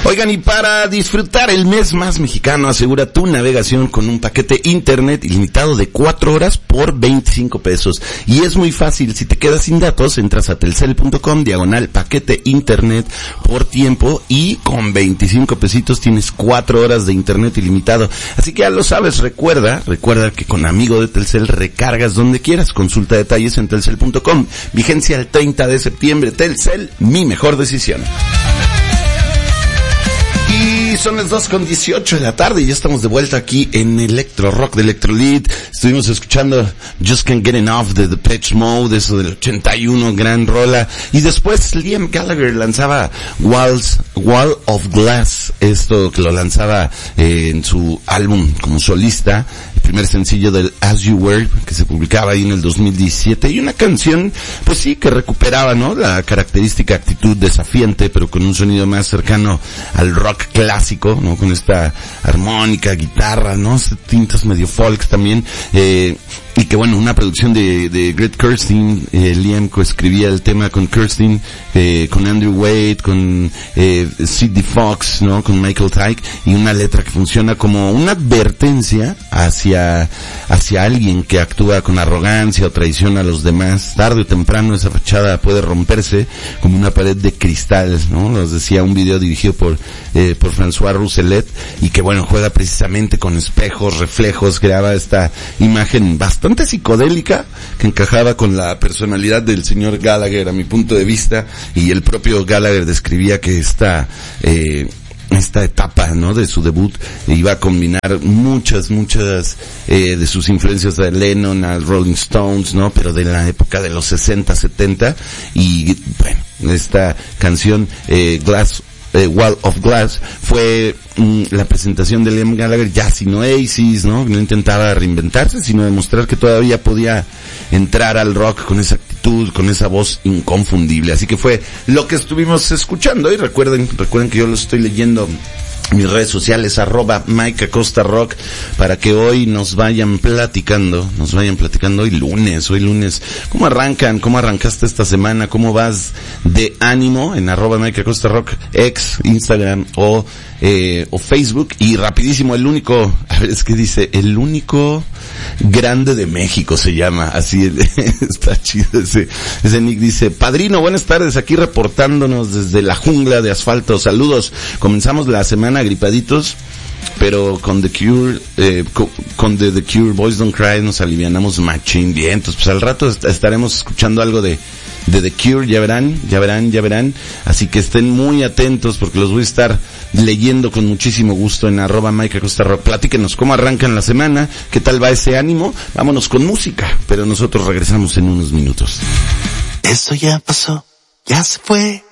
Oigan, y para disfrutar el mes más mexicano, asegura tu navegación con un paquete internet ilimitado de 4 horas por 25 pesos. Y es muy fácil, si te quedas sin datos, entras a telcel.com/paquete internet por tiempo y con 25 pesitos tienes 4 horas de internet ilimitado. Así que ya lo sabes, recuerda que con amigo de Telcel recargas donde quieras. Consulta detalles en telcel.com. Vigencia el 30 de septiembre. Telcel, mi mejor decisión. Y son las 2:18 de la tarde y ya estamos de vuelta aquí en Electro Rock de Electrolit. Estuvimos escuchando Just Can't Get Enough de Depeche Mode, eso del 81, gran rola. Y después Liam Gallagher lanzaba Wall of Glass, esto que lo lanzaba en su álbum como solista, el primer sencillo del As You Were, que se publicaba ahí en el 2017. Y una canción, pues sí, que recuperaba, ¿no?, la característica actitud desafiante, pero con un sonido más cercano al rock clásico, ¿no?, con esta armónica, guitarra, ¿no?, tintas medio folks también, y que bueno, una producción de Greg Kurstin. Liam coescribía el tema con Kurstin, con Andrew Wade, con Sidney Fox, ¿no?, con Michael Tyke, y una letra que funciona como una advertencia hacia alguien que actúa con arrogancia o traiciona a los demás. Tarde o temprano esa fachada puede romperse como una pared de cristal, ¿no? Nos decía un video dirigido por François Rousselet, y que bueno, juega precisamente con espejos, reflejos, creaba esta imagen bastante psicodélica que encajaba con la personalidad del señor Gallagher, a mi punto de vista. Y el propio Gallagher describía que esta etapa, ¿no?, de su debut iba a combinar muchas de sus influencias de Lennon, a Rolling Stones, ¿no?, pero de la época de los 60, 70. Y bueno, esta canción Wall of Glass fue la presentación de Liam Gallagher ya sin Oasis, ¿no? No intentaba reinventarse, sino demostrar que todavía podía entrar al rock con esa actitud, con esa voz inconfundible. Así que fue lo que estuvimos escuchando. Y recuerden que yo lo estoy leyendo en mis redes sociales, @MikeAcostaRock, para que hoy nos vayan platicando hoy lunes, ¿cómo arrancaste esta semana? ¿Cómo vas de ánimo? En @MikeAcostaRock, ex, Instagram o Facebook. Y rapidísimo, el único grande de México se llama, así está chido ese nick. Dice: Padrino, buenas tardes, aquí reportándonos desde la jungla de asfalto, saludos. Comenzamos la semana gripaditos, pero con The Cure, The Cure, Boys Don't Cry, nos alivianamos machín. Bien, entonces pues al rato estaremos escuchando algo de The Cure, ya verán, así que estén muy atentos porque los voy a estar leyendo con muchísimo gusto en @MikeAcostaRock. Platíquenos cómo arrancan la semana, qué tal va ese ánimo. Vámonos con música, pero nosotros regresamos en unos minutos. Eso ya pasó, ya se fue.